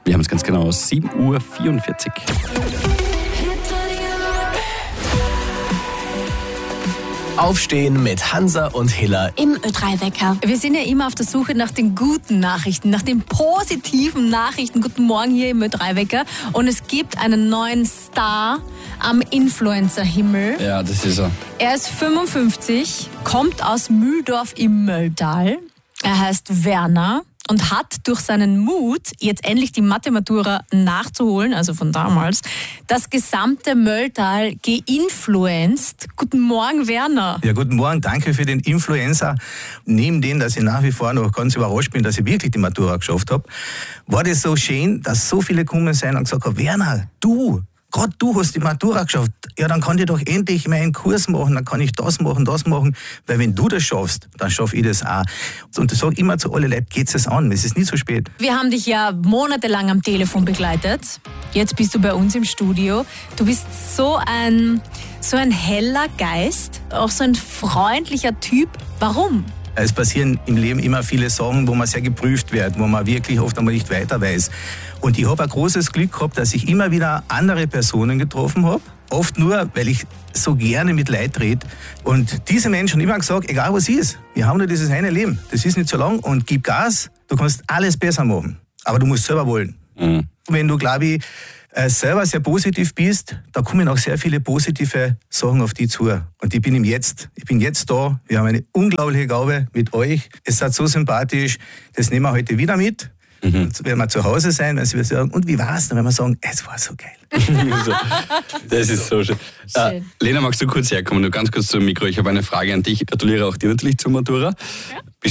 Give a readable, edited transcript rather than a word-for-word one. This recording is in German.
Wir haben es ganz genau, 7:44 Uhr. Aufstehen mit Hansa und Hiller im Ö3-Wecker. Wir sind ja immer auf der Suche nach den guten Nachrichten, nach den positiven Nachrichten. Guten Morgen hier im Ö3-Wecker. Und es gibt einen neuen Star am Influencer-Himmel. Ja, das ist er. Er ist 55, kommt aus Mühldorf im Mölltal. Er heißt Werner und hat durch seinen Mut, jetzt endlich die Mathe-Matura nachzuholen, also von damals, das gesamte Mölltal geinfluenced. Guten Morgen, Werner. Ja, guten Morgen, danke für den Influencer. Neben dem, dass ich nach wie vor noch ganz überrascht bin, dass ich wirklich die Matura geschafft habe, war das so schön, dass so viele gekommen sind und gesagt haben, Werner, gerade du hast die Matura geschafft, ja, dann kann ich doch endlich meinen Kurs machen, dann kann ich das machen, weil wenn du das schaffst, dann schaffe ich das auch. Und ich sage immer zu allen Leuten, geht's es an, es ist nie zu spät. Wir haben dich ja monatelang am Telefon begleitet, jetzt bist du bei uns im Studio. Du bist so ein heller Geist, auch so ein freundlicher Typ. Warum? Es passieren im Leben immer viele Sachen, wo man sehr geprüft wird, wo man wirklich oft einmal nicht weiter weiß. Und ich habe ein großes Glück gehabt, dass ich immer wieder andere Personen getroffen habe. Oft nur, weil ich so gerne mit Leuten rede. Und diese Menschen haben immer gesagt, egal was ist, wir haben nur dieses eine Leben. Das ist nicht so lang und gib Gas, du kannst alles besser machen. Aber du musst selber wollen. Mhm. Wenn du, glaube ich, selber sehr positiv bist, da kommen auch sehr viele positive Sachen auf dich zu. Und ich bin jetzt da. Wir haben eine unglaubliche Gabe mit euch. Es ist so sympathisch. Das nehmen wir heute wieder mit. Mhm. Und wenn wir zu Hause sein, also wir sagen, und wie war's? Dann werden wir sagen, es war so geil. Das ist so schön. Lena, magst du kurz herkommen? Nur ganz kurz zum Mikro. Ich habe eine Frage an dich. Ich gratuliere auch dir natürlich zur Matura.